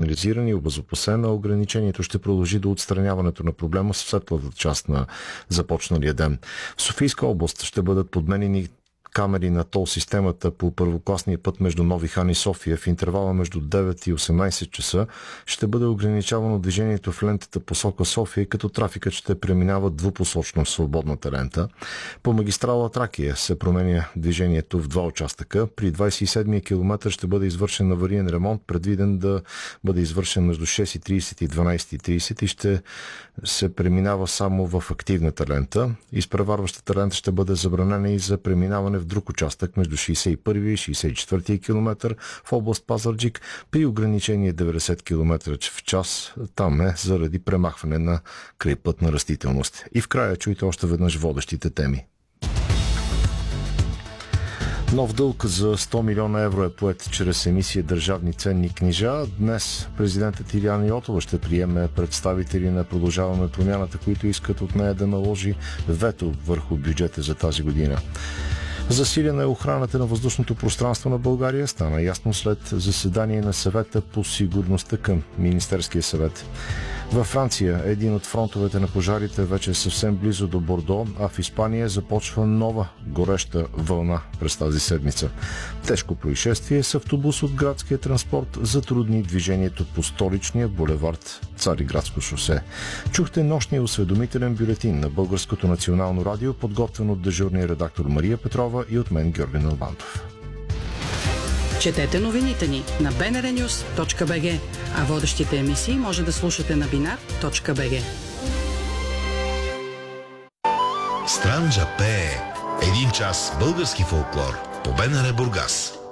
сигнализирана и обезопасена. Ограничението ще продължи до отстраняването на проблема в светлата част на започналия ден. В Софийска област ще бъдат подменени камери на тол системата по първокласния път между Нови хан и София. В интервала между 9 и 18 часа ще бъде ограничавано движението в лентата посока София, като трафикът ще преминава двупосочно в свободната лента. По магистрала Тракия се променя движението в два участъка. При 27-я километър ще бъде извършен авариен ремонт, предвиден да бъде извършен между 6:30 и 12:30 и ще се преминава само в активната лента. Изпреварващата лента ще бъде забранена и за преминаване в друг участък между 61 и 64 км в област Пазарджик при ограничение 90 км в час. Там е заради премахване на крайпътна растителност. И в края чуйте още веднъж водещите теми. Нов дълг за 100 милиона евро е поет чрез емисия държавни ценни книжа. Днес президентът Илияна Йотова ще приеме представители на Продължаваме промяната, които искат от нея да наложи вето върху бюджета за тази година. Засилена е охраната на въздушното пространство на България. Стана ясно след заседание на съвета по сигурността към Министерския съвет. Във Франция един от фронтовете на пожарите вече е съвсем близо до Бордо, а в Испания започва нова гореща вълна през тази седмица. Тежко происшествие с автобус от градския транспорт затрудни движението по столичния булевард Цариградско шосе. Чухте нощния осведомителен бюлетин на Българското национално радио, подготвен от дежурния редактор Мария Петрова и от мен Георги Налбантов. Четете новините ни на bnrnews.bg, а водещите емисии може да слушате на binar.bg. Странджа пее. Един час български фолклор по БНР Бургас.